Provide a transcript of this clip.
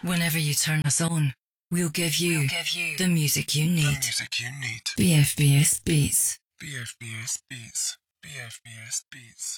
Whenever you turn us on, we'll give you the music you need. BFBS Beats. BFBS Beats. BFBS Beats.